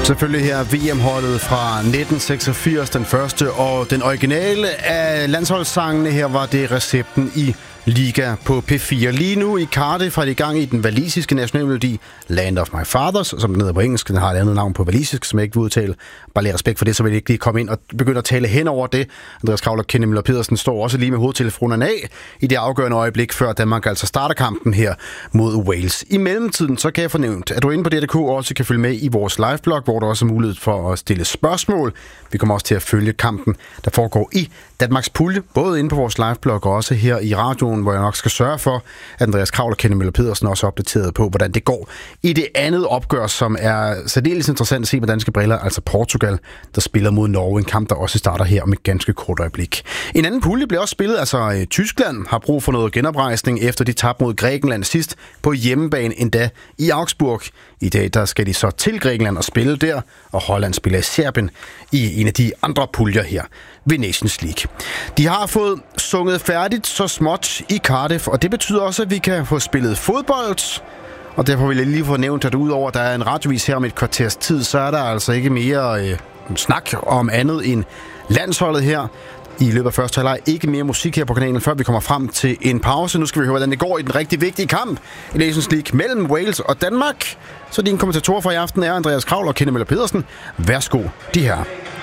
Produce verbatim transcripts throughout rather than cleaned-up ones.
Selvfølgelig her V M-holdet fra nitten seksogfirs, den første, og den originale af landsholdssangene her var det recepten i Liga på P fire. Lige nu i Cardiff er det i gang i den walisiske nationalmelodi Land of My Fathers, som den hedder på engelsk. Den har et andet navn på walisisk, som jeg ikke vil udtale. Bare lidt respekt for det, så vil jeg ikke lige komme ind og begynde at tale hen over det. Andreas Kravl og Kenny Møller Pedersen står også lige med hovedtelefonerne af i det afgørende øjeblik, før Danmark altså starter kampen her mod Wales. I mellemtiden så kan jeg fornævne, at du inde på D R K også kan følge med i vores liveblog, hvor der også er mulighed for at stille spørgsmål. Vi kommer også til at følge kampen, der foregår i Danmarks pulje, både inde på vores liveblog og også her i radioen, hvor jeg nok skal sørge for, at Andreas Kravl og Kenny Møller Pedersen også er opdateret på, hvordan det går i det andet opgør, som er særdeles interessant at se med danske briller, altså Portugal, der spiller mod Norge, en kamp, der også starter her om et ganske kort øjeblik. En anden pulje bliver også spillet, altså Tyskland har brug for noget genoprejsning, efter de tabte mod Grækenland sidst på hjemmebane, endda i Augsburg. I dag der skal de så til Grækenland og spille der, og Holland spiller i Serbien i en af de andre puljer her ved Nations League. De har fået sunget færdigt så småt i Cardiff, og det betyder også, at vi kan få spillet fodbold. Og derfor vil jeg lige få nævnt, at udover at der er en radiovis her om et kvarters tid, så er der altså ikke mere øh, snak om andet end landsholdet her. I løbet af første halvleg ikke mere musik her på kanalen, før vi kommer frem til en pause. Nu skal vi høre, hvordan det går i den rigtig vigtige kamp i Nations League mellem Wales og Danmark. Så dine kommentatorer for i aften er Andreas Kravl og Kenny Møller Pedersen. Værsgo, de her.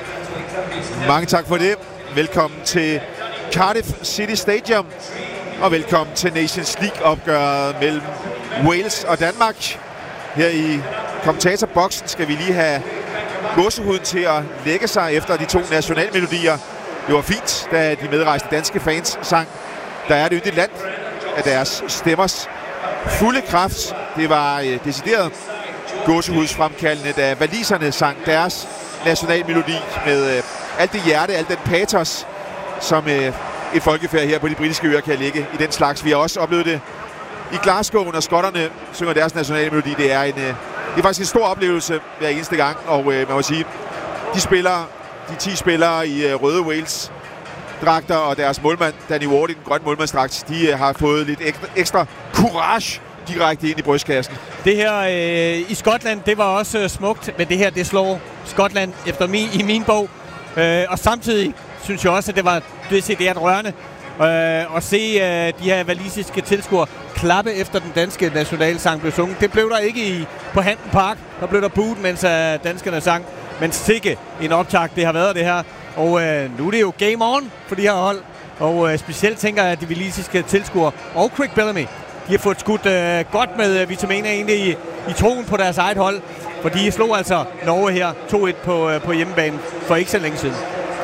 Mange tak for det. Velkommen til Cardiff City Stadium, og velkommen til Nations League-opgøret mellem Wales og Danmark. Her i kommentatorboksen skal vi lige have gåsehuden til at lægge sig efter de to nationalmelodier. Det var fint, da de medrejste danske fans sang "Der er et yndigt land" af deres stemmers fulde kraft. Det var øh, decideret gåsehudsfremkaldende, da waliserne sang deres nationalmelodi med øh, alt det hjerte, alt den patos, som øh, et folkefærd her på de britiske øer kan ligge i den slags. Vi har også oplevet det i Glasgow, når skotterne synger deres nationalmelodi. Det er, en, øh, det er faktisk en stor oplevelse hver eneste gang, og øh, man må sige, de spiller De ti spillere i uh, røde Wales dragter og deres målmand, Danny Ward, i den grønne målmandsdragt, de uh, har fået lidt ekstra, ekstra courage direkte ind i brystkassen. Det her øh, i Skotland, det var også uh, smukt, men det her, det slår Skotland efter min, i min bog. Øh, og samtidig synes jeg også, at det var decideret rørende øh, at se uh, de her walisiske tilskuere klappe efter den danske nationalsang blev sunget. Det blev der ikke i, på Hampden Park. Der blev der buet, mens uh, danskerne sang. Men sikke en optakt, det har været det her. Og øh, nu er det jo game on for de her hold. Og øh, specielt tænker jeg, at de walisiske tilskuere og Craig Bellamy, de har fået skudt øh, godt med øh, vitaminer egentlig i, i troen på deres eget hold. For de slog altså Norge her to et på, øh, på hjemmebanen for ikke så længe siden.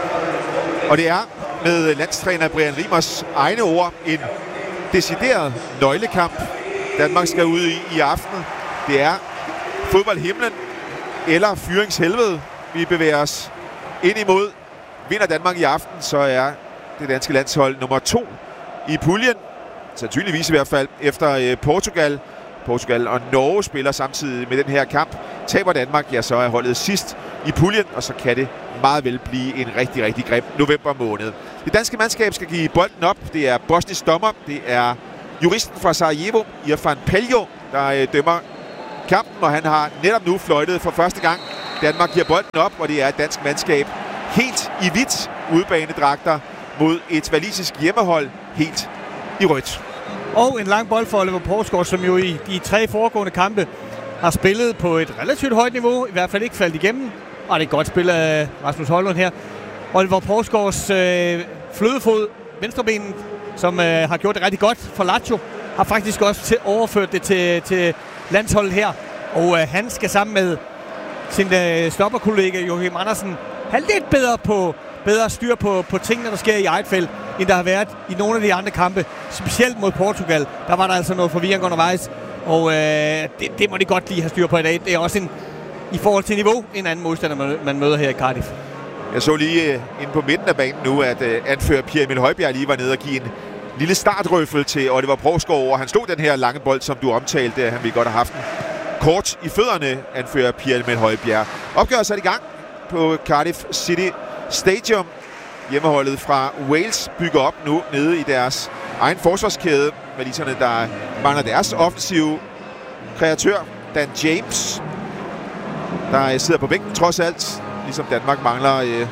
Og det er med landstræner Brian Riemers egne ord en decideret nøglekamp, Danmark skal ud i i aften. Det er fodboldhimlen eller fyringshelvede, vi bevæger os ind imod. Vinder Danmark i aften, så er det danske landshold nummer to i puljen. Sandsynligvis i hvert fald efter øh, Portugal. Portugal og Norge spiller samtidig med den her kamp. Taber Danmark, ja, så er holdet sidst i puljen, og så kan det meget vel blive en rigtig, rigtig grim november måned. Det danske mandskab skal give bolden op. Det er bosnisk dommer. Det er juristen fra Sarajevo, Irfan Peljo, der øh, dømmer kampen, og han har netop nu fløjtet for første gang. Danmark giver bolden op, og det er et dansk mandskab helt i hvidt udebanedragter mod et walisisk hjemmehold helt i rødt. Og en lang bold for Oliver Poulsgaard, som jo i de tre foregående kampe har spillet på et relativt højt niveau, i hvert fald ikke faldt igennem. Og det er et godt spil af Rasmus Højlund her. Oliver Poulsgaards øh, flødefod, venstreben, som øh, har gjort det rigtig godt for Lazio, har faktisk også til, overført det til, til landsholdet her. Og øh, han skal sammen med sin øh, stopperkollega Joachim Andersen have lidt bedre, på, bedre styr på, på tingene, der sker i eget felt, end der har været i nogle af de andre kampe. Specielt mod Portugal. Der var der altså noget forvirring undervejs. Og øh, det, det må de godt lige have styr på i dag. Det er også en, i forhold til niveau, en anden modstander, man, man møder her i Cardiff. Jeg så lige uh, inde på midten af banen nu, at uh, anfører Pierre Emil Højbjerg lige var nede og give en lille startrøffel til Oliver Poulsgaard over. Han slog den her lange bold, som du omtalte. Han ville godt have haft den kort i fødderne, anfører Pierre Emil Højbjerg. Opgøret sat i gang på Cardiff City Stadium. Hjemmeholdet fra Wales bygger op nu nede i deres egen forsvarskæde. Waliserne, der mangler deres offensive kreatør, Dan James. der sidder på bænken trods alt. Ligesom Danmark mangler øh,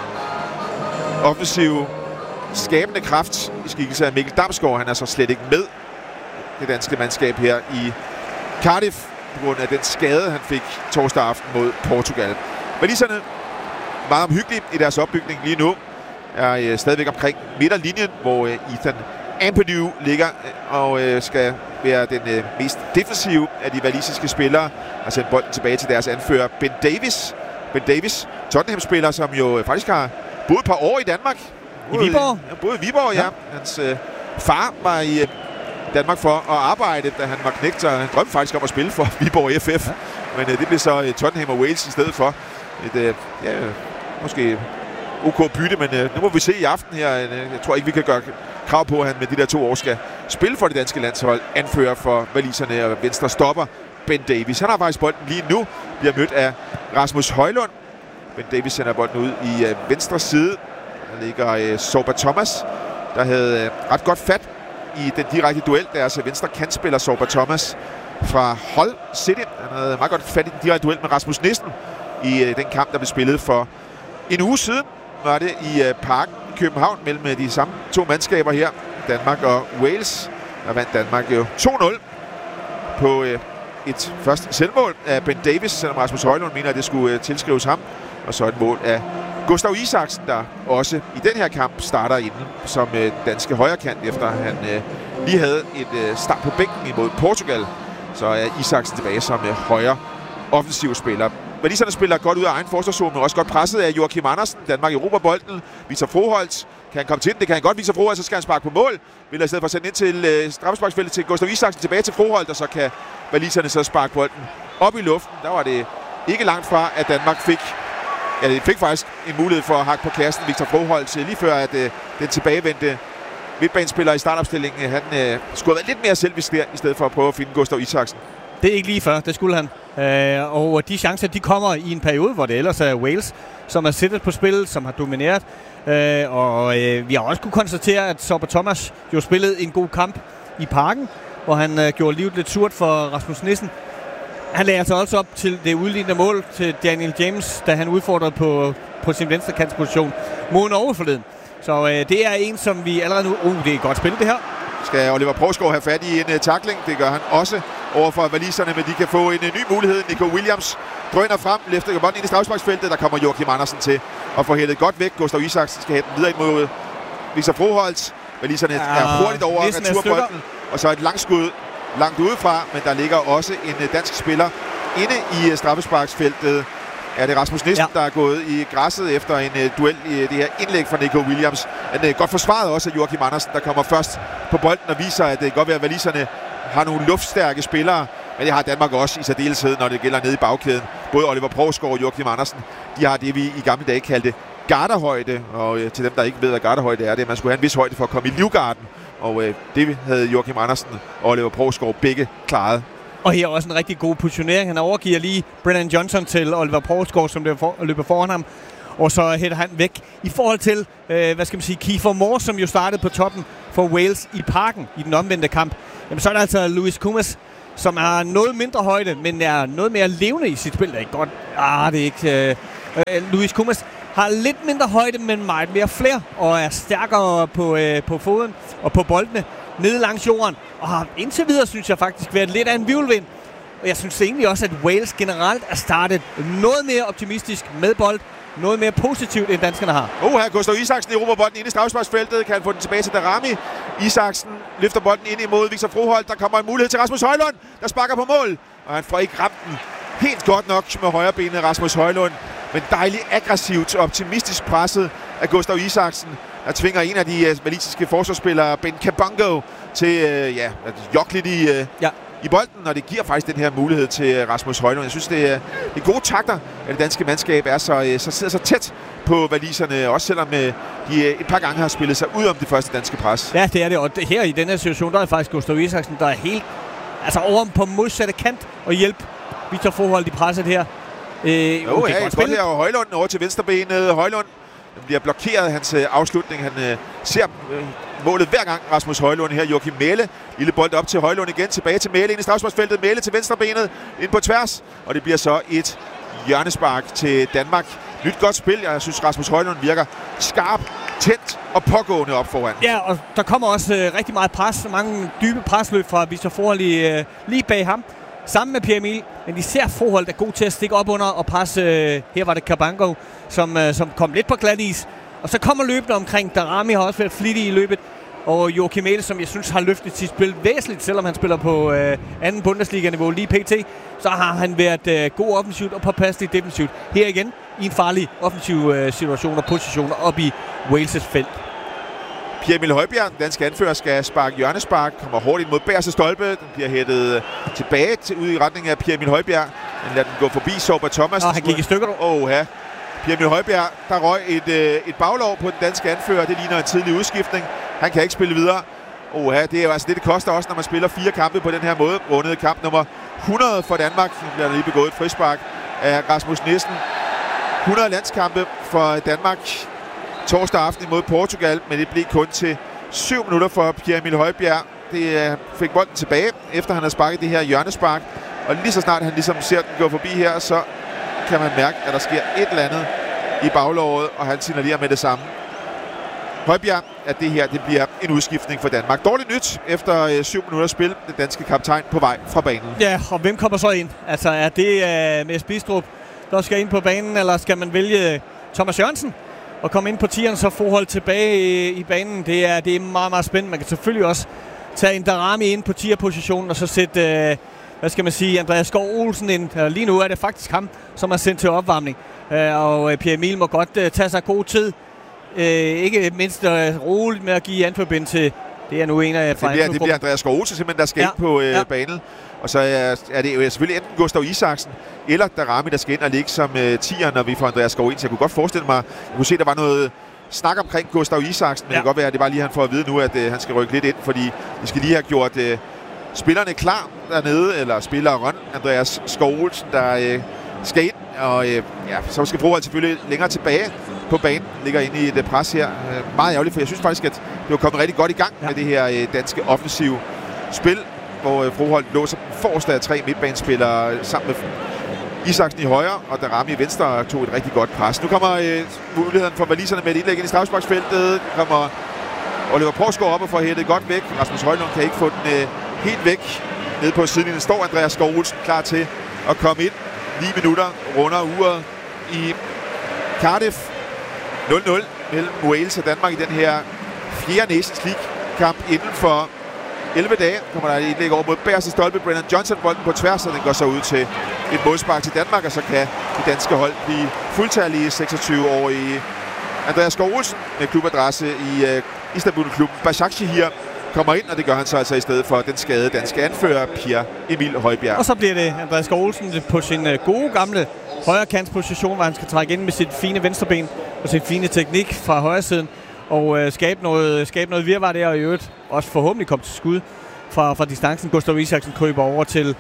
offensiv skabende kraft i skikkelse af Mikkel Damsgaard. Han er så slet ikke med det danske mandskab her i Cardiff på grund af den skade, han fik torsdag aften mod Portugal. Waliserne meget omhyggelige i deres opbygning lige nu. Er øh, stadigvæk omkring midterlinjen, hvor øh, Ethan Ampadu ligger øh, og øh, skal være den øh, mest defensive af de walisiske spillere og sende bolden tilbage til deres anfører Ben Davies. Ben Davies, Tottenham-spiller, som jo øh, faktisk har boet et par år i Danmark. I Viborg? Ja, boet i Viborg, ja. ja. Hans øh, far var i øh, Danmark for at arbejde, da han var knægt, og han drømte faktisk om at spille for Viborg F F. Ja. Men øh, det blev så øh, Tottenham og Wales i stedet for. Et, øh, ja, måske ok bytte, men øh, nu må vi se i aften her. Øh, jeg tror ikke, vi kan gøre krav på, at han med de der to år skal spille for det danske landshold. Anfører for waliserne og venstre stopper Ben Davies. Han har faktisk bolden lige nu. Bliver mødt af Rasmus Højlund. Ben Davies sender bolden ud i øh, venstre side. Der ligger øh, Sorba Thomas, der havde øh, ret godt fat i den direkte duel. Deres venstre kantspiller Sorba Thomas fra Hull City. Han havde meget godt fat i den direkte duel med Rasmus Nissen i øh, den kamp, der blev spillet for en uge siden. Var det i øh, Parken i København mellem øh, de samme to mandskaber her, Danmark og Wales. Der vandt Danmark jo to nul på øh, et første selvmål af Ben Davies, selvom Rasmus Højlund mener, at det skulle øh, tilskrives ham. Og så et mål af Gustav Isaksen, der også i den her kamp starter inden som øh, danske højrekant, efter han øh, lige havde et øh, start på bænken imod Portugal. Så er Isaksen tilbage som øh, højre offensiv spiller. Waliserne spiller godt ud af egen forsvarszone, men også godt presset af Joachim Andersen. Danmark erobrer bolden. Victor Froholt. Kan han komme til den? Det kan han godt. Victor Froholt, så skal han sparke på mål. Vil i stedet for at sende ind til øh, straffesparksfeltet til Gustav Isaksen, tilbage til Froholt, og så kan waliserne så sparke bolden op i luften. Der var det ikke langt fra, at Danmark fik Ja, det fik faktisk en mulighed for at hakke på kassen. Victor Froholt lige før, at øh, den tilbagevendte midtbanespiller i startopstillingen, han øh, skulle have været lidt mere selvisk der, i stedet for at prøve at finde Gustav Isaksen. Det er ikke lige før, det skulle han. Øh, og de chancer, de kommer i en periode, hvor det ellers er Wales, som er sættet på spillet, som har domineret. Øh, og øh, vi har også kunne konstatere, at Sorba Thomas jo spillede en god kamp i Parken, hvor han øh, gjorde livet lidt surt for Rasmus Nissen. Han lagde altså også op til det udlignende mål til Daniel James, da han udfordrede på, på sin venstre kantsposition mod Norge forleden. Så øh, det er en, som vi allerede nu... Uh, det er et godt spil, det her. Skal Oliver Provsgaard have fat i en uh, tackling? Det gør han også overfor waliserne, men de kan få en uh, ny mulighed. Nico Williams drøner frem, løfter bolden ind i straffesparksfeltet. Der kommer Joachim Andersen til at få hældet godt væk. Gustav Isaksen skal hætte den videre ind mod Victor Froholt. Waliserne ja, er hurtigt over returbolden. Og så et langskud langt udefra, men der ligger også en uh, dansk spiller inde i uh, straffesparksfeltet. Er det Rasmus Nissen, ja. der er gået i græsset efter en uh, duel i uh, det her indlæg fra Nico Williams. Men uh, godt forsvaret også af Joachim Andersen, der kommer først på bolden og viser, at det godt være, at waliserne har nogle luftstærke spillere. Men det har Danmark også i særdeleshed, når det gælder nede i bagkæden. Både Oliver Provsgaard og Joachim Andersen, de har det, vi i gamle dage kaldte gardehøjde. Og uh, til dem, der ikke ved, hvad gardehøjde er, det er, at man skulle have en vis højde for at komme i livgarden. Og uh, det havde Joachim Andersen og Oliver Provsgaard begge klaret. Og her er også en rigtig god positionering. Han overgiver lige Brennan Johnson til Oliver Provsgaard, som løber, for, løber foran ham. Og så hætter han væk. I forhold til, øh, hvad skal man sige, Kiefer Moore, som jo startede på toppen for Wales i Parken i den omvendte kamp. Jamen så er der altså Louis Kumas, som er noget mindre højde, men er noget mere levende i sit spil. Det er ikke godt. Ah, det er ikke... Øh, øh, Louis Kumas har lidt mindre højde, men meget mere flair, og er stærkere på, øh, på foden og på boldene nede langs jorden, og har indtil videre, synes jeg faktisk, været lidt af en hvirvelvind. Og jeg synes egentlig også, at Wales generelt er startet noget mere optimistisk med bold, noget mere positivt, end danskerne har. Oh, her Gustav Isaksen i bolden ind i straffesparksfeltet, kan han få den tilbage til Darami. Isaksen løfter bolden ind imod Victor Froholt, der kommer en mulighed til Rasmus Højlund, der sparker på mål, og han får ikke ramt den helt godt nok med højrebenet Rasmus Højlund, men dejligt aggressivt, optimistisk presset af Gustav Isaksen, der tvinger en af de uh, walisiske forsvarsspillere, Ben Kabongo, til uh, ja, at jokke lidt i, uh, ja. i bolden, og det giver faktisk den her mulighed til uh, Rasmus Højlund. Jeg synes, det er, det er gode takter, at det danske mandskab er så, uh, så sidder så tæt på waliserne, også selvom uh, de uh, et par gange har spillet sig ud om det første danske pres. Ja, det er det, og det, her i den her situation, der er faktisk Gustav Isaksen, der er helt altså over på modsatte kant og hjælpe Victor Froholt i presset her. Øh, jo, okay, ja, godt her og Højlund over til venstrebenet. Højlund bliver blokeret hans øh, afslutning. Han øh, ser øh, målet hver gang. Rasmus Højlund her. Joachim Mæhle. Lille bold op til Højlund igen. Tilbage til Mæhle ind i straffesparksfeltet. Mæhle til venstrebenet. Ind på tværs. Og det bliver så et hjørnespark til Danmark. Nyt godt spil. Jeg synes, Rasmus Højlund virker skarp, tændt og pågående op foran. Ja, og der kommer også øh, rigtig meget pres. Mange dybe presløb fra Victor Froholt lige, øh, lige bag ham. Sammen med Pierre Emil. Men især Froholt er god til at stikke op under og presse. Øh, her var det Cabango, som, øh, som kom lidt på glat is. Og så kommer løbende omkring. Daramy har også været flittig i løbet. Og Joachim Mæhle, som jeg synes har løftet sit spil væsentligt, selvom han spiller på øh, anden Bundesliga-niveau lige pt. Så har han været øh, god offensivt og påpasselig defensivt. Her igen i en farlig offensiv øh, situation og positioner op i Wales' felt. Pierre Emil Højbjerg, den danske anfører, skal sparke hjørnespark. Kommer hårdt ind mod bagerste stolpe. Den bliver hættet tilbage til, ud i retning af Pierre Emil Højbjerg. Den lader den gå forbi Sorba Thomas. Nå, han gik i stykker. Åh, ja. Pierre Emil Højbjerg, der røg et, øh, et baglov på den danske anfører. Det ligner en tidlig udskiftning. Han kan ikke spille videre. Åh, ja, det er jo altså det, det koster også, når man spiller fire kampe på den her måde. Rundet kamp nummer hundrede for Danmark. Nu bliver der lige begået et frispark af Rasmus Nielsen. hundrede landskampe for Danmark torsdag aften imod Portugal, men det blev kun til syv minutter for Pierre Emil Højbjerg. Det uh, fik bolden tilbage, efter han har sparket det her hjørnespark. Og lige så snart han ligesom ser den gå forbi her, så kan man mærke, at der sker et eller andet i baglovet, og han signalerer med det samme. Højbjerg, at det her det bliver en udskiftning for Danmark. Dårligt nyt efter uh, syv minutter spil. Den danske kaptajn på vej fra banen. Ja, og hvem kommer så ind? Altså, er det uh, Mads Bistrup, der skal ind på banen, eller skal man vælge Thomas Jørgensen og komme ind på tieren, så Froholt tilbage i, i banen? Det er, det er meget, meget spændende. Man kan selvfølgelig også tage en Daramy ind på tierpositionen, og så sætte, uh, hvad skal man sige, Andreas Skov Olsen ind. Uh, lige nu er det faktisk ham, som er sendt til opvarmning. Uh, og uh, Pierre Emil må godt uh, tage sig god tid. Uh, ikke mindst uh, roligt med at give anførbind til, det er nu en af fra det bliver, det bliver Andreas Skov Olsen simpelthen, der skal ja. ind på uh, ja. banen. Og så er, er det jo selvfølgelig enten Gustav Isaksen eller Daramy, der skal ind og ligge som uh, tier, når vi får Andreas Skov ind. Så jeg kunne godt forestille mig, jeg kunne se, der var noget snak omkring Gustav Isaksen, men ja. det kan godt være, at det var lige, han får at vide nu, at uh, han skal rykke lidt ind, fordi de skal lige have gjort uh, spillerne klar dernede, eller spilleren Andreas Skov Olsen, der uh, skal ind. Og uh, ja, så skal Froholt selvfølgelig længere tilbage på banen, ligger inde i et uh, pres her. Uh, meget ærgerligt, for jeg synes faktisk, at det var kommet rigtig godt i gang ja. med det her uh, danske offensive spil, hvor Froholt låser forreste af tre midtbanespillere sammen med Isaksen i højre, og Daramy i venstre tog et rigtig godt pres. Nu kommer øh, muligheden for waliserne med et indlæg ind i straffesparksfeltet. Nu kommer Oliver Porsgaard op og får hættet godt væk. Rasmus Højlund kan ikke få den øh, helt væk. Nede på sidelinjen står Andreas Skov Olsen klar til at komme ind. ni minutter runder uret i Cardiff. nul nul mellem Wales og Danmark i den her fjerde Nations League-kamp inden for elleve dage. Kommer der et indlæg over mod bagerste stolpe. Brennan Johnson bolden på tværs, og den går så ud til et målspark til Danmark, og så kan det danske hold blive fuldtallige seksogtyve-årige Andreas Skov Olsen med klubadresse i uh, Istanbul-klubben Başakşehir kommer ind, og det gør han så altså i stedet for den skadede danske anfører Pierre Emil Højbjerg. Og så bliver det Andreas Skov Olsen på sin uh, gode gamle højrekantsposition, hvor han skal trække ind med sit fine venstreben og sin fine teknik fra højre siden og uh, skabe noget, skabe noget virvar der, og i øvrigt også forhåbentlig komme til skud fra, fra distancen. Gustav Isaksen kryber over til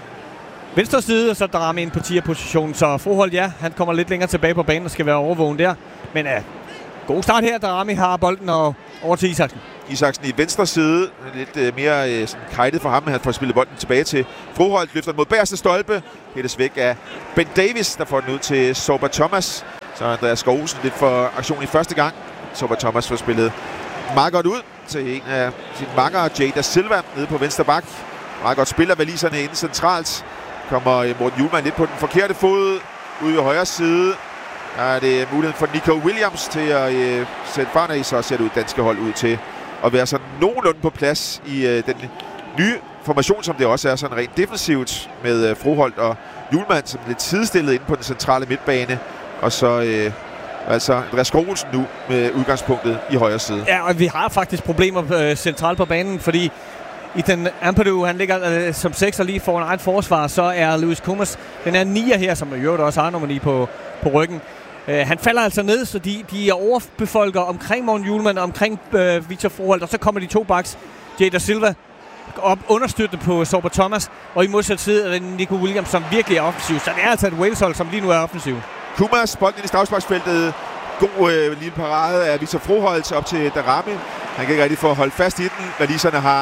venstre side, og så Daramy ind på tierpositionen. Så Froholt, ja, han kommer lidt længere tilbage på banen og skal være overvågen der. Men uh, god start her. Daramy har bolden og over til Isaksen. Isaksen i venstre side. Lidt uh, mere uh, kajtet for ham. Han får spillet bolden tilbage til Froholt. Løfter den mod bagerste stolpe. Hættes væk af Ben Davis, der får den ud til Sorba Thomas. Så Andreas Skov Olsen lidt for aktion i første gang. Sorba Thomas får spillet meget godt ud til en af sine makkere, Jay Da Silva, nede på venstre bak. Meget godt spiller waliserne inde centralt. Kommer Morten Hjulmand lidt på den forkerte fod. Ude ved højre side der er det muligheden for Nico Williams til at øh, sætte farne i. Så ser det ud danske hold ud til at være sådan nogenlunde på plads i øh, den nye formation, som det også er sådan rent defensivt med øh, Froholt og Hjulmand, som lidt sidestillet inde på den centrale midtbane. Og så øh, altså Andreas Skov Olsen nu med udgangspunktet i højre side. Ja, og vi har faktisk problemer øh, centralt på banen, fordi Ethan Ampadu, han ligger øh, som sekser lige foran eget forsvar, så er Louis Kumas, den er nier her, som jo også har nummer ni på, på ryggen. Øh, han falder altså ned, så de, de er overbefolker omkring Morten Hjulmand, omkring øh, Victor Froholt, og så kommer de to backs, Jay Da Silva, op understøttende på Sorba Thomas, og i modsat side er det Nico Williams, som virkelig er offensiv. Så det er altså et Wales-hold, som lige nu er offensiv. Kumas, bolden ind i straffesparksfeltet. God øh, lille parade af Victor Froholt op til Daramy. Han kan ikke rigtig få holdt fast i den. Waliserne har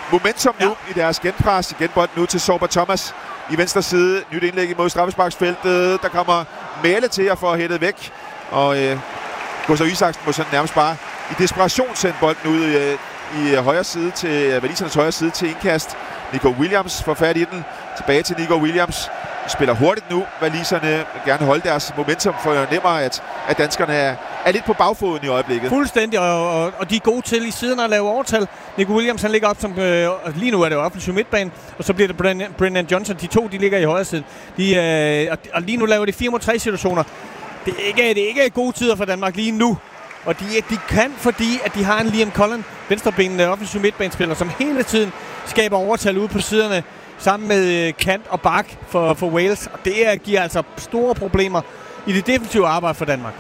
momentum nu Ja. i deres genpres. Igen bolden nu til Sorba Thomas i venstre side. Nyt indlæg imod straffesparksfeltet. Der kommer Mæle til at få hættet væk. Og øh, Gustav Isaksen må sådan nærmest bare i desperation sende bolden ud øh, i højre side til valisernes højre side til indkast. Nico Williams får fat i den. Tilbage til Nico Williams. De spiller hurtigt nu. Valiserne vil gerne holde deres momentum, for jeg nemmer, at, at danskerne er, er lidt på bagfoden i øjeblikket. Fuldstændig, og, og, og de er gode til i siden at lave overtal. Nico Williams, han ligger op som, øh, lige nu er det jo offensiv midtbane, og så bliver det Brennan, Brennan Johnson. De to, de ligger i højre side. De, øh, og, og lige nu laver de fire mod tre situationer. Det er ikke, det er ikke gode tider for Danmark lige nu. Og de, de kan, fordi at de har en Liam Cullen, venstrebenende offensiv midtbanespiller, som hele tiden skaber overtal ude på siderne, sammen med Kant og Bak for, for Wales. Og det er, giver altså store problemer i det defensive arbejde for Danmark.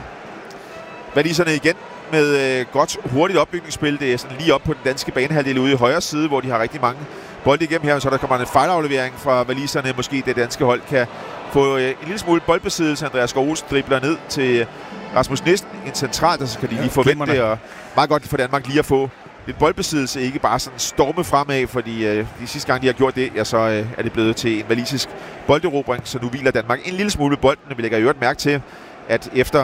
Valiserne igen med øh, godt hurtigt opbygningsspil. Det er sådan lige op på den danske banehalvdel ude i højre side, hvor de har rigtig mange bolde igennem her. Så der kommer en fejlaflevering fra valiserne. Måske det danske hold kan få øh, en lille smule boldbesiddelse. Andreas Skov Olsen dribler ned til Rasmus Nissen. En central, der så kan de lige ja, forvente det. Og meget godt for Danmark lige at få lidt boldbesiddelse. Ikke bare sådan storme fremad, fordi øh, de sidste gang de har gjort det, ja, så øh, er det blevet til en walisisk bolderobring. Så nu hviler Danmark en lille smule bolden. Vi lægger i øvrigt mærke til, at efter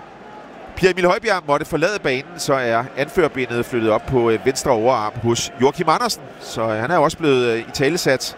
Pierre Emil Højbjerg måtte forlade banen, så er anførerbindet flyttet op på øh, venstre overarm hos Joachim Andersen. Så øh, han er jo også blevet øh, italesat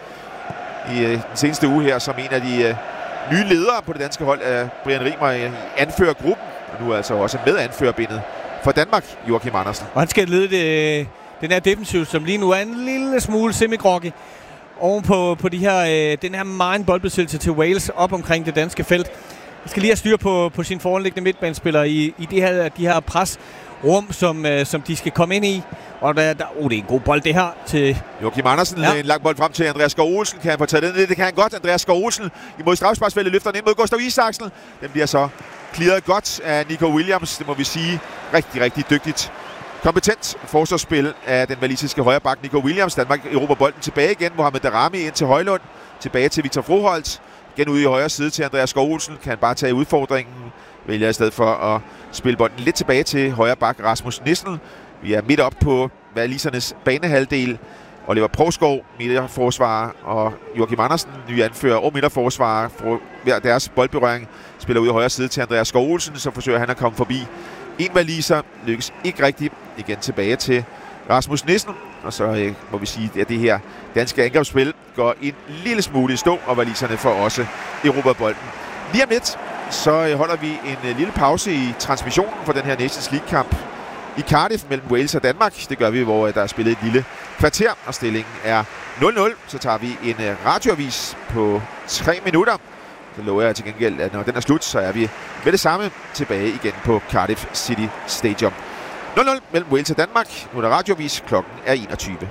i øh, den seneste uge her som en af de øh, nye ledere på det danske hold af Brian Rimer i anførergruppen. Og nu er altså også med anførerbindet for Danmark, Joachim Andersen. Og han skal lede det, den her defensiv, som lige nu er en lille smule semi-groggy oven på, på de her, øh, den her meget boldbesiddelse til Wales op omkring det danske felt. Han skal lige have styr på, på sin foranliggende midtbanespillere i, i de her, de her presrum, som, øh, som de skal komme ind i. Og der, der, oh, det er en god bold, det her til Joachim Andersen. Ja. En lang bold frem til Andreas Skov Olsen. Kan han få taget den ned? Det kan han godt. Andreas Skov Olsen imod straffesparksfeltet løfter den ind mod Gustav Isaksen. Den bliver så clearet godt af Nico Williams. Det må vi sige. Rigtig, rigtig dygtigt. Kompetent forsvarsspil af den walisiske højreback Nico Williams. Danmark erobrer bolden tilbage igen. Mohamed Darami ind til Højlund. Tilbage til Victor Froholt. Igen ude i højre side til Andreas Skov Olsen. Kan han bare tage udfordringen. Vælger i stedet for at spille bolden lidt tilbage til højreback Rasmus Nissen. Vi er midt op på walisernes banehalvdel. Oliver Provskov, midterforsvarer, og Joachim Andersen, ny anfører og midterforsvarer, for hver deres boldberøring, spiller ud i højre side til Andreas Skov Olsen, så forsøger han at komme forbi en waliser. Lykkes ikke rigtigt. Igen tilbage til Rasmus Nissen. Og så øh, må vi sige, at det her danske angrebsspil går en lille smule i stå, og waliserne får også erobret bolden. Lige om lidt, så øh, holder vi en øh, lille pause i transmissionen for den her Nations League-kamp i Cardiff mellem Wales og Danmark. Det gør vi, hvor der er spillet et lille kvarter, og stillingen er nul nul. Så tager vi en radioavis på tre minutter. Så lover jeg til gengæld, at når den er slut, så er vi med det samme tilbage igen på Cardiff City Stadium. nul nul mellem Wales og Danmark. Nu er der radioavis. Klokken er enogtyve.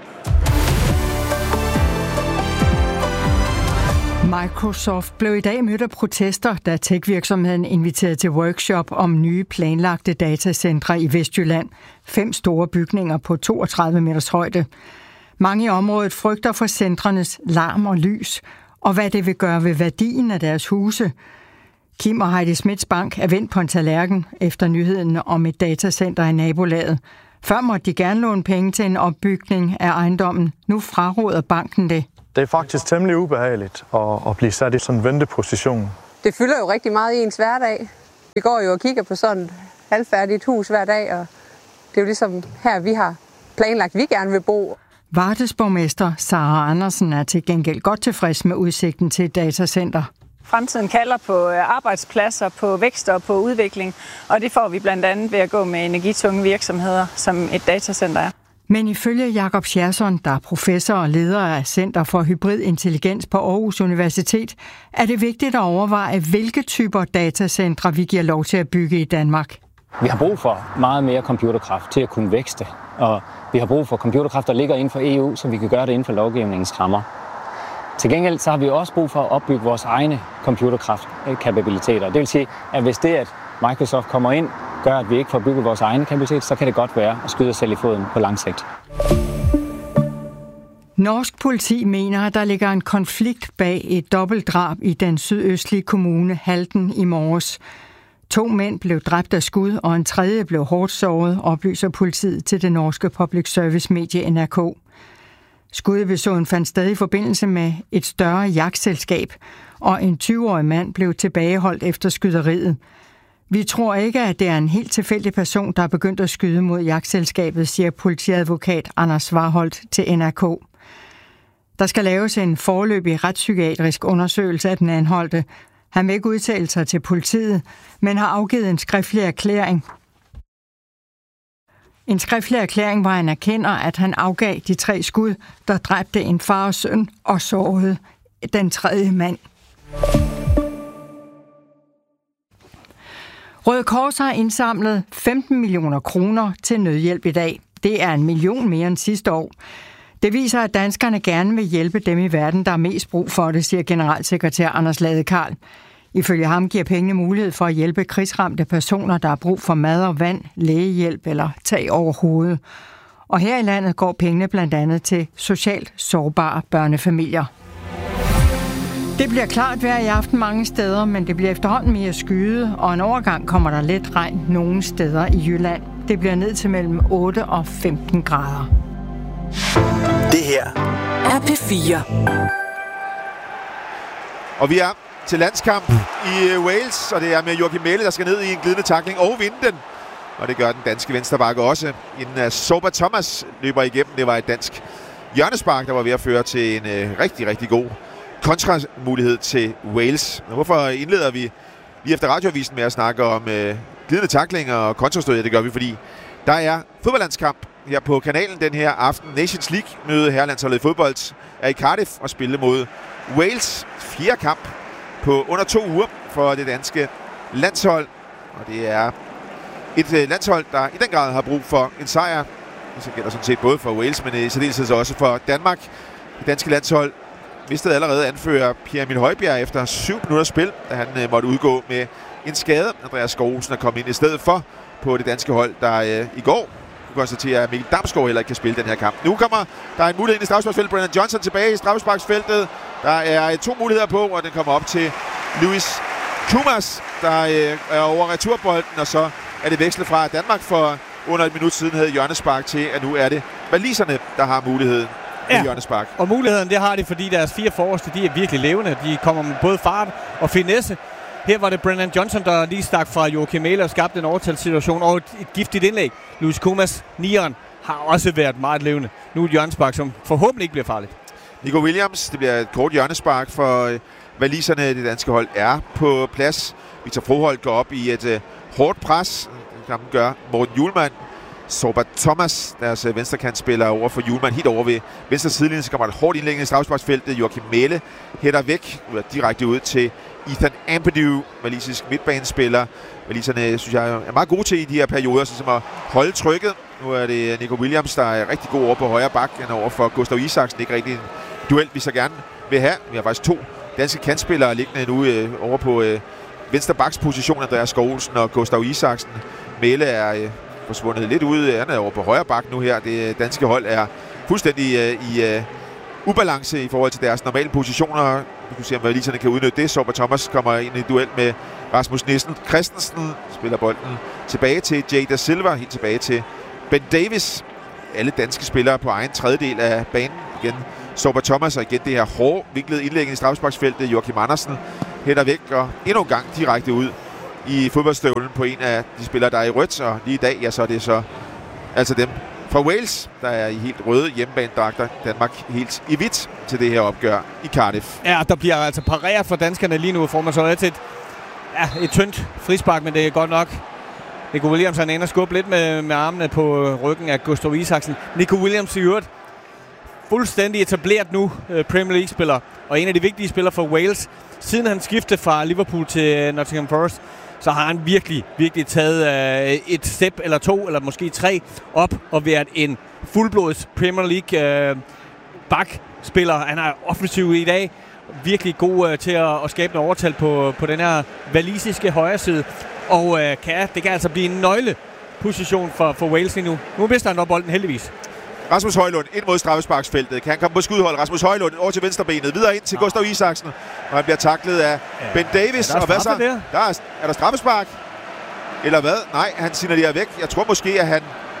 Microsoft blev i dag mødt af protester, da tech-virksomheden inviterede til workshop om nye planlagte datacentre i Vestjylland. Fem store bygninger på toogtredive meters højde. Mange i området frygter for centrenes larm og lys, og hvad det vil gøre ved værdien af deres huse. Kim og Heidi Smits Bank er vendt på en tallerken efter nyheden om et datacenter i nabolaget. Før måtte de gerne låne penge til en opbygning af ejendommen. Nu fraråder banken det. Det er faktisk temmelig ubehageligt at, at blive sat i sådan en venteposition. Det fylder jo rigtig meget i ens hverdag. Vi går jo og kigger på sådan et halvfærdigt hus hver dag, og det er jo ligesom her, vi har planlagt, vi gerne vil bo. Vardes borgmester Sara Andersen er til gengæld godt tilfreds med udsigten til et datacenter. Fremtiden kalder på arbejdspladser, på vækst og på udvikling, og det får vi blandt andet ved at gå med energitunge virksomheder, som et datacenter er. Men ifølge Jakob Scherson, der er professor og leder af Center for Hybrid Intelligens på Aarhus Universitet, er det vigtigt at overveje, hvilke typer datacentre vi giver lov til at bygge i Danmark. Vi har brug for meget mere computerkraft til at kunne vækste, og vi har brug for computerkraft, der ligger inden for E U, så vi kan gøre det inden for lovgivningens rammer. Til gengæld så har vi også brug for at opbygge vores egne computerkraftkapabiliteter. Det vil sige, at hvis det, at Microsoft kommer ind, gør, at vi ikke får bygget vores egen kapacitet, så kan det godt være at skyde os selv i foden på lang sigt. Norsk politi mener, at der ligger en konflikt bag et dobbeltdrab i den sydøstlige kommune Halden i morges. To mænd blev dræbt af skud, og en tredje blev hårdt såret, oplyser politiet til det norske public service medie N R K. Skuddet ved såden fandt sted i forbindelse med et større jagtselskab, og en tyve-årig mand blev tilbageholdt efter skyderiet. Vi tror ikke, at det er en helt tilfældig person, der er begyndt at skyde mod jagtselskabet, siger politiadvokat Anders Svarholt til N R K. Der skal laves en foreløbig retspsykiatrisk undersøgelse af den anholdte. Han vil ikke udtale sig til politiet, men har afgivet en skriftlig erklæring. En skriftlig erklæring, hvor han erkender, at han afgav de tre skud, der dræbte en far og søn og sårede den tredje mand. Røde Kors har indsamlet femten millioner kroner til nødhjælp i dag. Det er en million mere end sidste år. Det viser, at danskerne gerne vil hjælpe dem i verden, der er mest brug for det, siger generalsekretær Anders Ladekarl. Ifølge ham giver pengene mulighed for at hjælpe krigsramte personer, der har brug for mad og vand, lægehjælp eller tag over hovedet. Og her i landet går pengene blandt andet til socialt sårbare børnefamilier. Det bliver klart vejr i aften mange steder, men det bliver efterhånden mere skyet, og en overgang kommer der lidt regn nogle steder i Jylland. Det bliver ned til mellem otte og femten grader. Det her er P fire. Og vi er til landskamp i Wales, og det er med Joachim Mæhle, der skal ned i en glidende tackling og vinde den. Og det gør den danske venstrebakke også, inden Sorba Thomas løber igennem. Det var et dansk hjørnespark, der var ved at føre til en øh, rigtig, rigtig god kontramulighed til Wales. Og hvorfor indleder vi lige efter radioavisen med at snakke om øh, glidende tackling og kontrastød? Det gør vi, fordi der er fodboldlandskamp her på kanalen den her aften. Nations League møde herrelandsholdet i fodbold er i Cardiff og spille mod Wales. Fjerde kamp på under to uger for det danske landshold. Og det er et øh, landshold, der i den grad har brug for en sejr. Det gælder sådan set både for Wales, men i særdeleshed også for Danmark. Det danske landshold mistede allerede anfører Pierre Emil Højbjerg efter syv minutters spil, da han øh, måtte udgå med en skade. Andreas Skovsen er kommet ind i stedet for på det danske hold, der øh, i går kunne konstatere, at Mikkel Damsgaard heller ikke kan spille den her kamp. Nu kommer der en mulighed ind i straffesparksfeltet. Brennan Johnson tilbage i straffesparksfeltet. Der er to muligheder på, og den kommer op til Louis Kumas, der øh, er over returbolden, og så er det vekslet fra Danmark for under et minut siden havde hjørnespark til, at nu er det waliserne, der har muligheden. Ja, hjørnespark. Og muligheden, det har de, fordi deres fire forreste, de er virkelig levende. De kommer med både fart og finesse. Her var det Brennan Johnson, der lige stak fra Joachim Mæhle og skabte en overtalssituation og et, et giftigt indlæg. Louis Kumas, nieren, har også været meget levende. Nu et hjørnespark, som forhåbentlig ikke bliver farligt. Nico Williams, det bliver et kort hjørnespark for øh, waliserne. Det danske hold er på plads. Victor Froholt går op i et øh, hårdt pres. Det gør Morten Hjulmand. Sorba Thomas, deres venstrekantspiller, over for Hjulmand helt over ved venstre sidelinje. Så kommer et hårdt indlæg i straffesparksfeltet. Joachim Mæhle hætter væk, direkte ud til Ethan Ampadu, walisisk midtbanespiller. Waliserne, synes jeg, er meget gode til i de her perioder, som at holde trykket. Nu er det Nico Williams, der er rigtig god over på højre bak, end over for Gustav Isaksen. Ikke rigtig en duel, vi så gerne vil have. Vi har faktisk to danske kantspillere liggende nu øh, over på øh, venstre baks position, Andreas Skovsen og Gustav Isaksen. Mæhle er øh, forsvundet lidt ud. Han er over på højre bak nu her. Det danske hold er fuldstændig øh, i øh, ubalance i forhold til deres normale positioner. Vi kan se, om waliserne kan udnytte det. Sorba Thomas kommer ind i duel med Rasmus Nissen Christensen. Spiller bolden tilbage til Jay Da Silva. Helt tilbage til Ben Davis. Alle danske spillere på egen tredjedel af banen. Igen Sorba Thomas, og igen det her hårde vinklede indlæg i straffesparksfeltet. Joachim Andersen hætter væk og endnu en gang direkte ud i fodboldstøvlen på en af de spillere, der er i rødt. Og lige i dag, ja, så er det så altså dem fra Wales, der er i helt røde hjemmebanedragter. Danmark helt i hvidt til det her opgør i Cardiff. Ja, der bliver altså pareret for danskerne lige nu, får man så til et, ja, et tyndt frispark, men det er godt nok. Nico Williams han ender skubbe lidt med, med armene på ryggen af Gustav Isaksen. Nico Williams i øvrigt fuldstændig etableret nu Premier League-spiller, og en af de vigtige spillere for Wales. Siden han skiftede fra Liverpool til Nottingham Forest, så har han virkelig, virkelig taget øh, et step eller to, eller måske tre op og været en fuldblods Premier League øh, bakspiller. Han er offensiv i dag. Virkelig god øh, til at, at skabe en overtal på, på den her walisiske højre side. Og øh, kan, det kan altså blive en nøgleposition for, for Wales lige nu. Nu mister han op bolden heldigvis. Rasmus Højlund ind mod straffesparksfeltet. Kan han komme på skudhold? Rasmus Højlund over til venstrebenet. Videre ind til ja. Gustav Isaksen. Og han bliver taklet af ja. Ben Davis. Ja, og hvad så? Der? Der er, er der straffespark? Eller hvad? Nej, han signalerer væk. Jeg tror måske, at han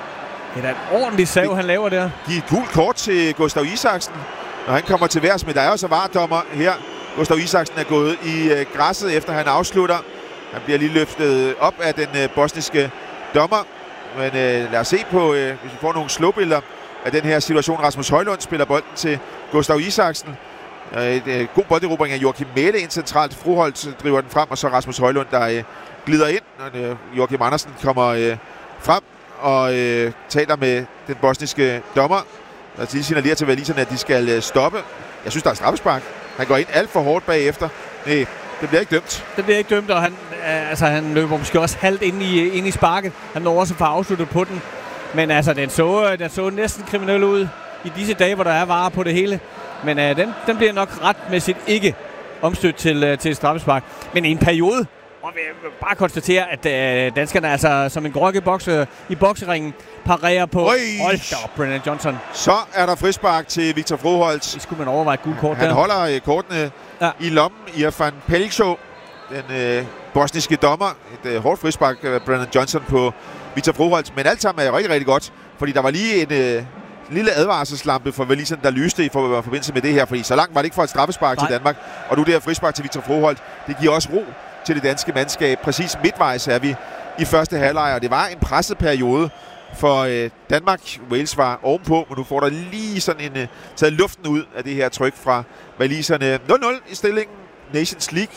Det er da en ordentlig sav, han laver der. Giv et gult kort til Gustav Isaksen, når han kommer til værs, men der er også vardommer her. Gustav Isaksen er gået i øh, græsset, efter han afslutter. Han bliver lige løftet op af den øh, bosniske dommer. Men øh, lad os se på, øh, hvis vi får nogle slåbilleder af den her situation. Rasmus Højlund spiller bolden til Gustav Isaksen. Øh, et, øh, god bolderobring af Joachim Mæhle ind centralt. Froholt driver den frem, og så Rasmus Højlund, der øh, glider ind. Og, øh, Joachim Andersen kommer øh, frem og øh, taler med den bosniske dommer. Og de signalerer til valiserne, at de skal øh, stoppe. Jeg synes, der er straffespark. Han går ind alt for hårdt bagefter. Nej, det bliver ikke dømt. Det bliver ikke dømt, og han, altså, han løber måske også halvt ind i, ind i sparket. Han når også for afsluttet på den. Men altså, den så, den så næsten kriminel ud i disse dage, hvor der er varer på det hele. Men uh, den, den bliver nok retmæssigt ikke omstødt til, uh, til straffespark. Men i en periode, og vi vil bare konstatere, at uh, danskerne altså som en grogge bokse i bokseringen parerer på Hold op, Brennan Johnson. Så er der frispark til Victor Froholt. Det skulle man overveje et gult kort Han der. holder uh, kortene ja. i lommen. Irfan Pelcho, den uh, bosniske dommer. Et uh, hårdt frispark, uh, Brennan Johnson på Victor Froholt. Men alt sammen er rigtig, rigtig godt, fordi der var lige en uh, lille advarselslampe for Waliserne, der lyste i for, forbindelse med det her, fordi så langt var det ikke for et straffespark Nej. til Danmark. Og nu det her frispark til Victor Froholt, det giver også ro til det danske mandskab. Præcis midtvejs er vi i første halvleg, og det var en presset periode for øh, Danmark. Wales var ovenpå, men nu får der lige sådan en øh, taget luften ud af det her tryk fra waliserne. nul nul i stillingen. Nations League.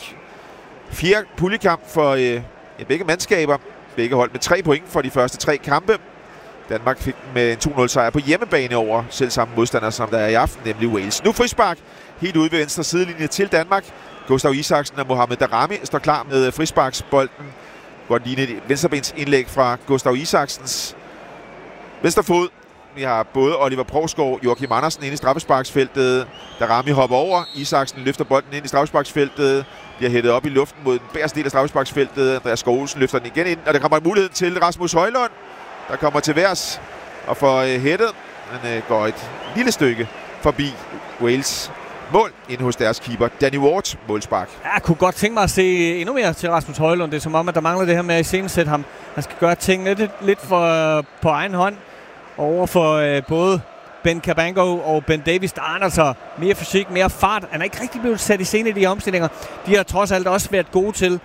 Fjerde puljekamp for øh, ja, begge mandskaber. Begge hold med tre point for de første tre kampe. Danmark fik med en to nul sejr på hjemmebane over selv samme modstander, som der er i aften, nemlig Wales. Nu frispark helt ude ved venstre sidelinje til Danmark. Gustav Isaksen og Mohamed Darami står klar med frisparksbolden. Godt ligne et venstrebens indlæg fra Gustav Isaksens venstre fod. Vi har både Oliver Provsgaard og Joachim Andersen inde i straffesparksfeltet. Darami hopper over. Isaksen løfter bolden ind i straffesparksfeltet. Bliver hættet op i luften mod den bagerste del af straffesparksfeltet. Andreas Skov løfter den igen ind, og der kommer en mulighed til Rasmus Højlund, der kommer til værs og får øh, hættet. Han øh, går et lille stykke forbi Wales mål inde hos deres keeper, Danny Ward, målspark. Jeg kunne godt tænke mig at se endnu mere til Rasmus Højlund. Det er som om, at der mangler det her med at iscenesætte ham. Han skal gøre tingene lidt, lidt for, på egen hånd. Og over for øh, både Ben Cabango og Ben Davis, der er altså mere fysik, mere fart. Han er ikke rigtig blevet sat i scene i de her omstillinger. De har trods alt også været gode til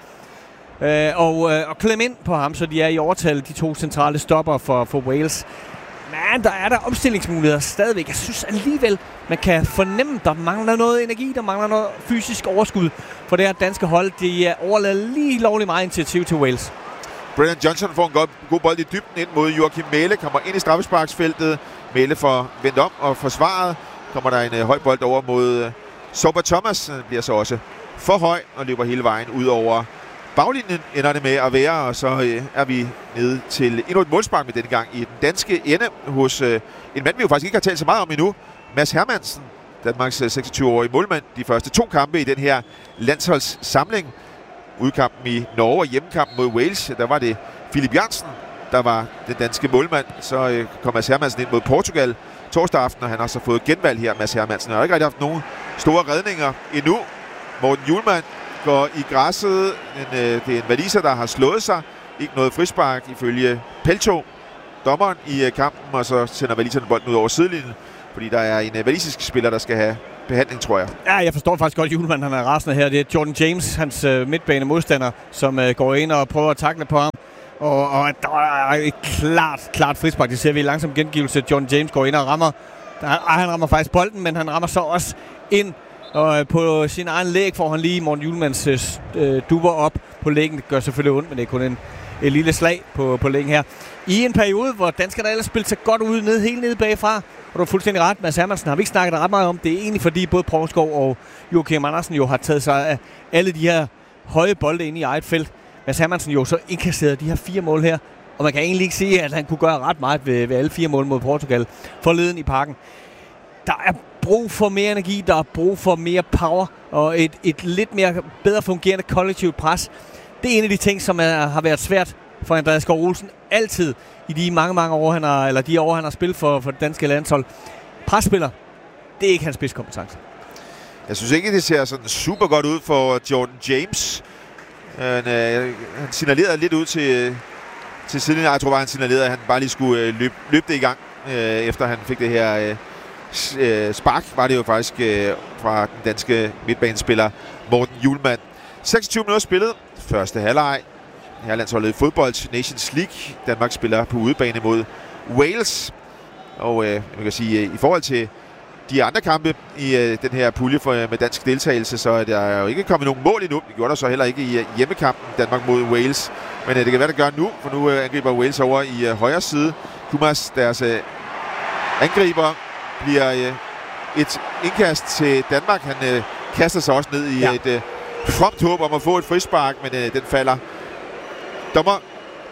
øh, og, øh, at klemme ind på ham, så de er i overtal, de to centrale stopper for, for Wales. Men der er der omstillingsmuligheder stadigvæk. Jeg synes alligevel, man kan fornemme, der mangler noget energi, der mangler noget fysisk overskud for det her danske hold. De overlader lige lovligt meget initiativ til Wales. Brennan Johnson får en god, god bold i dybden ind mod Joachim Mæhle, kommer ind i straffesparksfeltet. Mæhle får vendt om og forsvaret. Kommer der en uh, høj bold over mod uh, Sober Thomas. Den bliver så også for høj og løber hele vejen ud over baglinjen, ender det med at være, og så uh, er vi nede til endnu et målspark med denne gang i den danske ende hos uh, en mand, vi jo faktisk ikke har talt så meget om endnu, Mads Hermansen, Danmarks uh, seksogtyve-årige målmand. De første to kampe i den her landsholdssamling. Udkampen i Norge og hjemmekampen mod Wales, der var det Philip Jørgensen, der var den danske målmand. Så øh, kom Mads Hermansen ind mod Portugal torsdag aften, og han har så fået genvalg her. Mads Hermansen har ikke rigtig haft nogen store redninger endnu. Morten Hjulmand går i græsset. En, øh, det er en waliser, der har slået sig. Ikke noget frispark ifølge Pelcho, dommeren i øh, kampen, og så sender waliserne bolden ud over sidelinjen, fordi der er en øh, walisisk spiller, der skal have behandling, tror jeg. Ja, jeg forstår faktisk godt, Hjulmand, han er rasende her. Det er Jordan James, hans øh, midtbane modstander, som øh, går ind og prøver at takle på ham. Og, og der er et klart, klart frispark. Det ser vi i langsom gengivelse. Jordan James går ind og rammer. Der, ej, han rammer faktisk bolden, men han rammer så også ind. Og øh, på sin egen læg får han lige Morten Hjulmands øh, duber op på læggen. Det gør selvfølgelig ondt, men det er kun en, en lille slag på, på læggen her. I en periode, hvor danskerne ellers spillede sig godt ud, ned, helt nede bagfra. Og du har fuldstændig ret, Mads Hermansen har vi ikke snakket ret meget om. Det er egentlig fordi både Provsgaard og Joachim Andersen jo har taget sig af alle de her høje bolde ind i eget felt. Mads Hermansen jo så indkasserede de her fire mål her. Og man kan egentlig ikke sige, at han kunne gøre ret meget ved, ved alle fire mål mod Portugal forleden i parken. Der er brug for mere energi, der er brug for mere power og et, et lidt mere bedre fungerende kollektivt pres. Det er en af de ting, som er, har været svært for Andreas Skov Olsen altid i de mange, mange år, han har, eller de år, han har spillet for, for det danske landshold. Presspiller, det er ikke hans spidskompetence. Jeg synes ikke, det ser sådan super godt ud for Jordan James. Han, øh, han signalerede lidt ud til til siden. Jeg tror bare, han signalerede, at han bare lige skulle øh, løbe, løbe det i gang, øh, efter han fik det her øh, spark, var det jo faktisk øh, fra den danske midtbanespiller Morten Hjulmand. seksogtyve minutter spillet. Første halvleg. Her landsholdet i fodbold. Nations League. Danmark spiller på udebane mod Wales. Og øh, man kan sige, øh, i forhold til de andre kampe i øh, den her pulje for, øh, med dansk deltagelse, så er der jo ikke kommet nogen mål endnu. Det gjorde der så heller ikke i øh, hjemmekampen Danmark mod Wales. Men øh, det kan være, der gør nu, for nu øh, angriber Wales over i øh, højre side. Kumas, deres øh, angriber, bliver øh, et indkast til Danmark. Han øh, kaster sig også ned i ja. et øh, fromt håb om at få et frispark, men øh, den falder. Dommer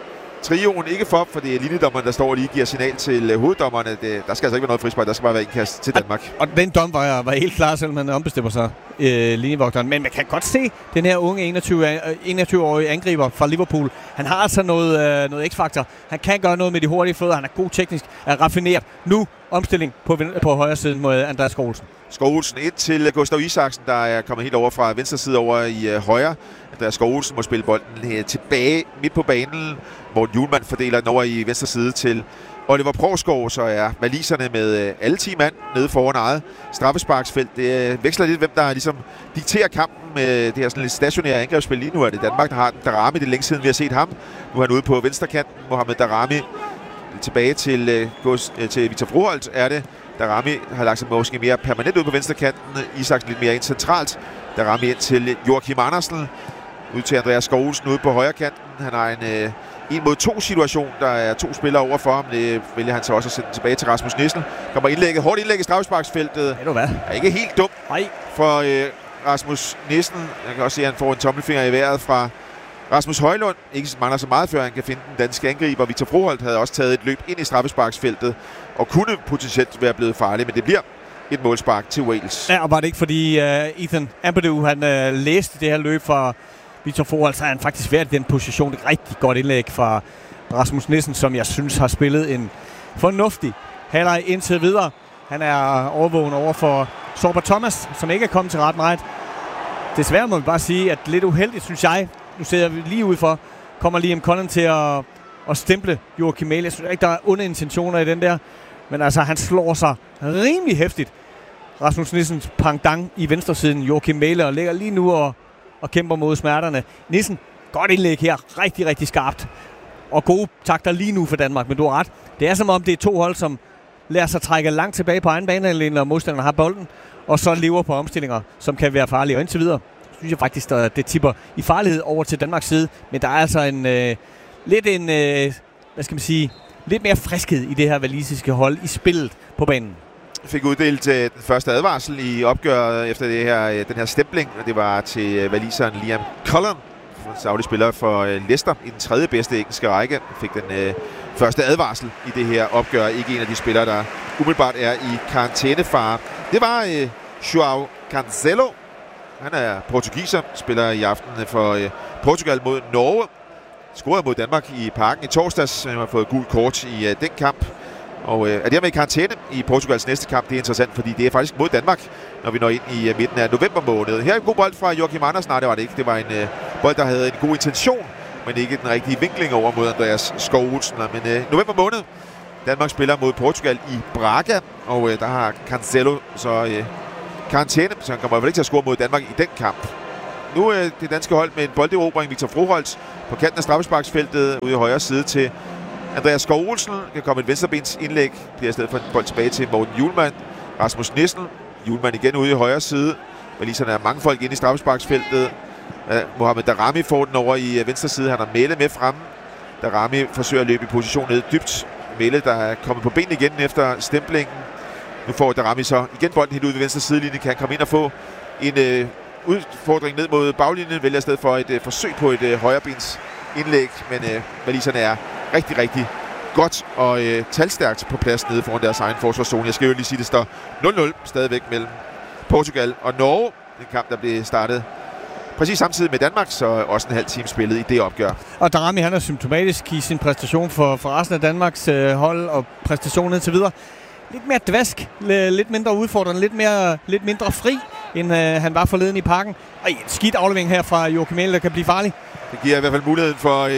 trioen ikke for, for det er linjedommeren, der står og lige giver signal til uh, hoveddommerne. Det, der skal altså ikke være noget frispark, der skal bare være indkast til Danmark. Og, og den dom var, var helt klar, selvom man ombestemmer sig, øh, linjevogteren. Men man kan godt se den her unge enogtyve-årige angriber fra Liverpool. Han har altså noget, øh, noget x-faktor. Han kan gøre noget med de hurtige fødder. Han er god teknisk, er raffineret. Nu omstilling på, på højre siden mod Andreas Skov-Olsen. Skov-Olsen ind til Gustav Isaksen, der er kommet helt over fra venstre side over i øh, højre. Andreas Skov-Olsen må spille bolden her tilbage midt på banen. Morten Hjulmand fordeler den over i venstre side til Oliver Provskov, så er waliserne med øh, alle ti mand nede foran eget straffesparksfelt. Det øh, veksler lidt, hvem der ligesom dikterer kampen med det her sådan lidt stationære angrebsspil. Lige nu er det Danmark, der har den. Darami, det er længe siden, vi har set ham. Nu er han ude på venstrekanten. Mohamed Darami tilbage til, øh, gås, øh, til Victor Froholt er det. Darami har lagt sig måske mere permanent ud på venstrekanten. Isaksen lidt mere ind centralt. Darami ind til Joachim Andersen. Ud til Andreas Skov-Olsen ude på højre kanten. Han har en øh, en mod to situation. Der er to spillere over for ham. Det vælger han så også at sende tilbage til Rasmus Nissen. Kommer indlægget. Hårdt indlæg i straffesparksfeltet. Er, hvad? er ikke helt dumt Nej. for øh, Rasmus Nissen. Jeg kan også se, at han får en tommelfinger i vejret fra Rasmus Højlund. Ikke mangler så meget, før han kan finde den danske angriber. Victor Froholt havde også taget et løb ind i straffesparksfeltet og kunne potentielt være blevet farlig, men det bliver et målspark til Wales. Ja, og var det ikke fordi uh, Ethan Ampadu, han uh, læste det her løb fra Victor Froholt, så er han faktisk været i den position. Et rigtig godt indlæg fra Rasmus Nissen, som jeg synes har spillet en fornuftig halvleg indtil videre. Han er overvågen over for Sorba Thomas, som ikke er kommet til ret meget. Desværre må vi bare sige, at lidt uheldigt, synes jeg, nu ser vi lige ud for, kommer Liam Cullen til at, at stemple Joachim Mæhle. Jeg synes ikke, der er onde intentioner i den der. Men altså, han slår sig rimelig hæftigt. Rasmus Nissens pendant i venstresiden, Joachim Mæhle, og ligger lige nu og, og kæmper mod smerterne. Nissen, godt indlæg her. Rigtig, rigtig skarpt. Og gode takter lige nu for Danmark, men du har ret. Det er som om, det er to hold, som lader sig trække langt tilbage på egen bane, når modstanderne har bolden, og så lever på omstillinger, som kan være farlige. Og indtil videre synes jeg faktisk, at det tipper i farlighed over til Danmarks side. Men der er altså en øh, lidt en, øh, hvad skal man sige, lidt mere friskhed i det her walisiske hold i spillet på banen. Fik uddelt øh, den første advarsel i opgøret efter det her, øh, den her stempling, og det var til øh, waliseren Liam Cullen, Saudi-spiller for øh, Leicester i den tredje bedste engelske række. Fik den øh, første advarsel i det her opgør. Ikke en af de spillere, der umiddelbart er i karantænefare. Det var øh, João Cancelo. Han er portugiser, spiller i aften for øh, Portugal mod Norge. Scorede mod Danmark i Parken i torsdags. Han har fået gult kort i øh, den kamp. Og øh, er dermed i karantæne i Portugals næste kamp. Det er interessant, fordi det er faktisk mod Danmark, når vi når ind i øh, midten af november måned. Her er en god bold fra Joachim Andersen. Nej, det var det ikke. Det var en øh, bold, der havde en god intention, men ikke den rigtige vinkling over mod Andreas Skov-Olsen. Men øh, november måned, Danmark spiller mod Portugal i Braga, og øh, der har Cancelo så øh, karantæne, så han kommer i hvert fald ikke til at score mod Danmark i den kamp. Nu er øh, det danske hold med en bolderobring. Victor Froholt på kanten af straffesparksfeltet ude i højre side til Andreas Skov-Olsen. Kan komme et venstrebens indlæg. Bliver i stedet for en bold tilbage til Morten Hjulmand. Rasmus Nissen. Hjulmand igen ude i højre side. Waliserne er mange folk inde i straffesparksfeltet. Uh, Mohamed Darami får den over i uh, venstre side. Han har Mæhle med fremme. Darami forsøger at løbe i position ned dybt. Mæhle, der er kommet på ben igen efter stemplingen. Nu får Darami så igen bolden helt ud ved venstre sidelinje. Kan han komme ind og få en uh, udfordring ned mod baglinjen. Vælger i stedet for et uh, forsøg på et uh, højrebens indlæg. Men uh, waliserne er rigtig, rigtig godt og øh, talstærkt på plads nede foran deres egen forsvarszone. Jeg skal jo lige sige, at det står nul nul stadigvæk mellem Portugal og Norge. En kamp, der blev startet præcis samtidig med Danmark, så også en halv time spillet i det opgør. Og Darami, han er symptomatisk i sin præstation for, for resten af Danmarks øh, hold og præstationen indtil videre. Lidt mere dvask, lidt mindre udfordrende, lidt, mere, lidt mindre fri, end øh, han var forleden i Parken. Og en skidt aflevering her fra Joachim Mæhle, der kan blive farlig. Det giver i hvert fald muligheden for øh,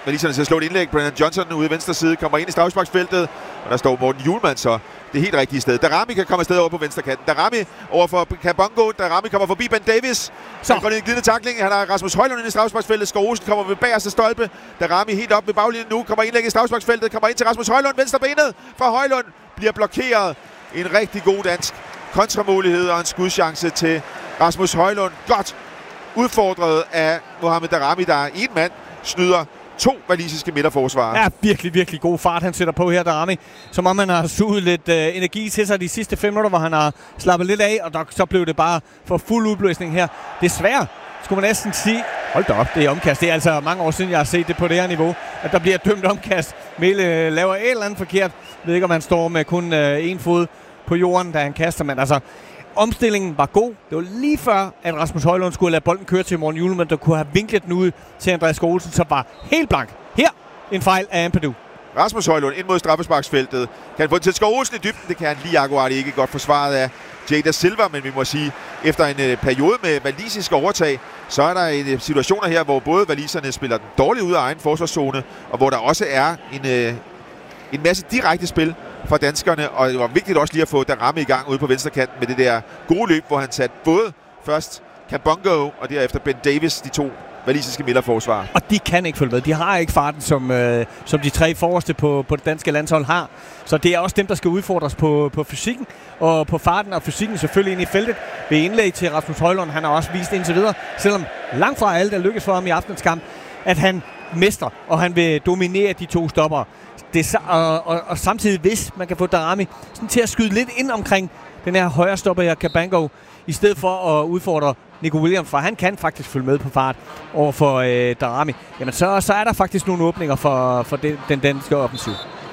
Waliserne til at slå et indlæg. Brennan Johnson ude i venstre side kommer ind i straffesparksfeltet, og der står Morten Hjulmand så det helt rigtige sted. Darami kan komme afsted over på venstre kanten. Darami over for Kabongo. Darami kommer forbi Ben Davis. Så han går ned i en glidende tackling. Han har Rasmus Højlund ind i straffesparksfeltet. Skov Olsen kommer ved bagerste stolpe. Darami helt op ved baglinjen nu. Kommer indlæg i straffesparksfeltet. Kommer ind til Rasmus Højlund. Venstre benet fra Højlund bliver blokeret. En rigtig god dansk kontramulighed og en skudchance til Rasmus Højlund. Godt udfordret af Mohamed Darami, der er en mand snyder to walisiske midterforsvarer. Ja, virkelig, virkelig god fart, han sætter på her, Darami. Som om han har suget lidt øh, energi til sig de sidste fem minutter, hvor han har slappet lidt af, og der, så blev det bare for fuld udbløsning her. Desværre skulle man næsten sige, hold da op, det er omkast. Det er altså mange år siden, jeg har set det på det her niveau, at der bliver dømt omkast. Mæle øh, laver et eller andet forkert. Jeg ved ikke, om han står med kun øh, en fod på jorden, da han kaster, men altså omstillingen var god. Det var lige før, at Rasmus Højlund skulle lade bolden køre til Morten Hjulmand, der kunne have vinklet den ud til Andreas Skov Olsen, som var helt blank. Her en fejl af Ampadu. Rasmus Højlund ind mod straffesparksfeltet. Kan han få den til Skov Olsen i dybden? Det kan han lige akkurat ikke. Godt forsvaret af Jada Silva, men vi må sige, efter en øh, periode med walisisk overtag, så er der øh, situationer her, hvor både waliserne spiller den dårligt ud af egen forsvarszone, og hvor der også er en, øh, en masse direkte spil for danskerne, og det var vigtigt også lige at få Darami i gang ude på venstre kanten med det der gode løb, hvor han satte både først Kabongo og derefter Ben Davis, de to walisiske midterforsvarer. Og de kan ikke følge med. De har ikke farten, som, øh, som de tre forreste på, på det danske landshold har. Så det er også dem, der skal udfordres på, på fysikken og på farten, og fysikken selvfølgelig ind i feltet. Ved indlæg til Rasmus Højlund, han har også vist indtil videre, selvom langt fra alle, der lykkes for ham i aftens kamp, at han mestrer, og han vil dominere de to stoppere. Det, og, og, og samtidig, hvis man kan få Darami sådan til at skyde lidt ind omkring den her højre stopper her, Kabongo, i stedet for at udfordre Nico Williams, for han kan faktisk følge med på fart over for øh, Darami, jamen så, så er der faktisk nogle åbninger for, for den, den danske offensiv.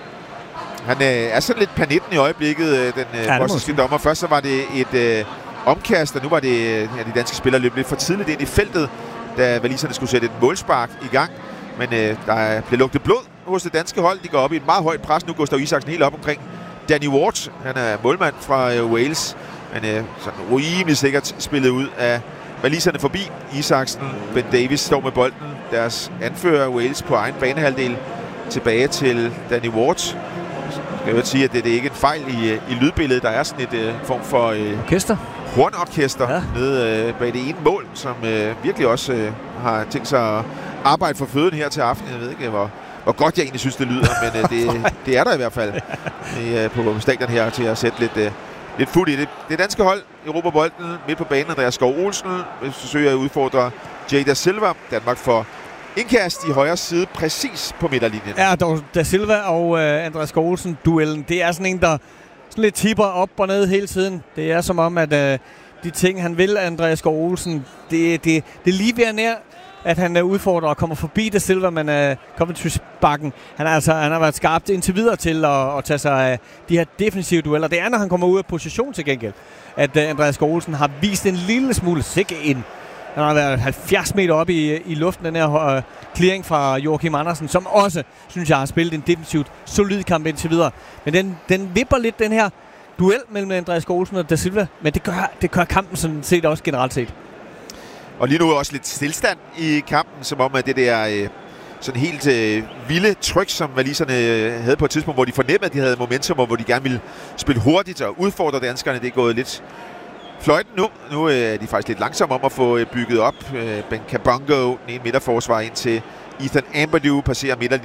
Han øh, er sådan lidt panitten i øjeblikket, øh, den øh, ja, bosniske dommer. Først så var det et øh, omkast, og nu var det øh, ja, de danske spillere løb lidt for tidligt ind i feltet, da waliserne skulle sætte et målspark i gang. Men øh, der blev lugtet blod hos det danske hold. De går op i et meget højt pres. Nu går Gustav Isaksen helt op omkring Danny Ward. Han er målmand fra øh, Wales. Men øh, sådan rimelig sikkert spillet ud af waliserne forbi. Isaksen, Ben Davis står med bolden. Deres anfører Wales på egen banehalvdel. Tilbage til Danny Ward. Jeg vil sige, at det, det er ikke en fejl i, i lydbilledet. Der er sådan et øh, form for øh, orkester. hornorkester ja. nede øh, bag det ene mål, som øh, virkelig også øh, har tænkt sig at arbejde for føden her til aften. Jeg ved ikke, hvor, hvor godt jeg egentlig synes, det lyder, men øh, det, det er der i hvert fald det, øh, på stadion her til at sætte lidt, øh, lidt fod i det. Det danske hold, Europa bolden midt på banen, Andreas Skov Olsen, forsøger at udfordre Jada Silva. Danmark får indkast i højre side, præcis på midterlinjen. Ja, dog, Da Silva og øh, Andreas Skov Olsen duellen, det er sådan en, der sådan lidt tipper op og ned hele tiden. Det er som om, at øh, de ting, han vil, Andreas Skov Olsen, det, det, det er lige ved nær, at han er udfordrer og kommer forbi Da Silva, men øh, kommer til bakken. Han, er altså, han har været skarpt indtil videre til at, at tage sig af de her defensive dueller. Det er, når han kommer ud af position til gengæld, at øh, Andreas Skov Olsen har vist en lille smule sikke ind. Han har været halvfjerds meter op i, i luften, den her øh, clearing fra Joachim Andersen, som også, synes jeg, har spillet en defensivt solid kamp indtil videre. Men den, den vipper lidt, den her duel mellem Andreas Skov Olsen og Da Silva, men det gør, det gør kampen sådan set også generelt set. Og lige nu er også lidt stillstand i kampen, som om at det der øh, sådan helt øh, vilde tryk, som waliserne havde på et tidspunkt, hvor de fornemmede, at de havde momentum, og hvor de gerne ville spille hurtigt og udfordre danskerne. Det er gået lidt fløjten nu. Nu øh, er de faktisk lidt langsomme om at få øh, bygget op. Øh, Ben Kabongo, den ene midterforsvar, ind til Ethan Ampadu, passerer midterlinjen